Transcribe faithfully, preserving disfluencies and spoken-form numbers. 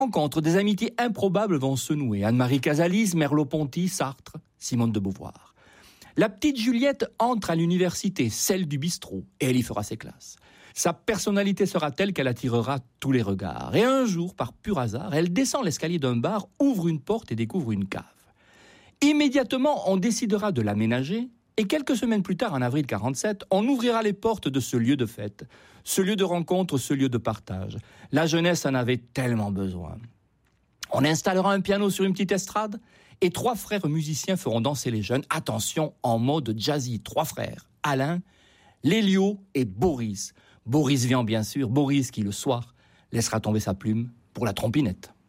rencontres, des amitiés improbables vont se nouer. Anne-Marie Casalis, Merleau-Ponty, Sartre, Simone de Beauvoir. La petite Juliette entre à l'université, celle du bistrot, et elle y fera ses classes. Sa personnalité sera telle qu'elle attirera tous les regards. Et un jour, par pur hasard, elle descend l'escalier d'un bar, ouvre une porte et découvre une cave. Immédiatement, on décidera de l'aménager, et quelques semaines plus tard, en avril quarante-sept, on ouvrira les portes de ce lieu de fête, ce lieu de rencontre, ce lieu de partage. La jeunesse en avait tellement besoin. On installera un piano sur une petite estrade, et trois frères musiciens feront danser les jeunes. Attention, en mode jazzy, trois frères, Alain, Lélio et Boris. Boris Vian, bien sûr, Boris qui, le soir, laissera tomber sa plume pour la trompinette.